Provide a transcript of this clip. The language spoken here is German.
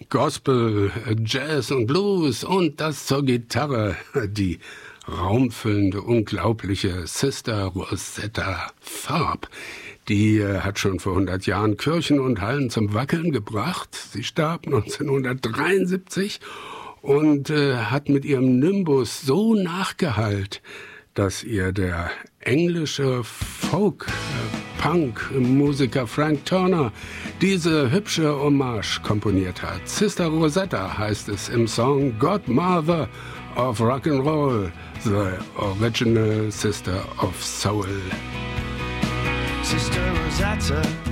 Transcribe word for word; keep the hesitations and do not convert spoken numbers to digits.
Gospel, Jazz und Blues und das zur Gitarre, die raumfüllende, unglaubliche Sister Rosetta Tharpe. Die äh, hat schon vor hundert Jahren Kirchen und Hallen zum Wackeln gebracht. Sie starb neunzehnhundertdreiundsiebzig und äh, hat mit ihrem Nimbus so nachgehallt, dass ihr der englische Folk-Punk-Musiker Frank Turner diese hübsche Hommage komponiert hat. Sister Rosetta heißt es im Song Godmother of Rock'n'Roll, the original Sister of Soul. Sister Rosetta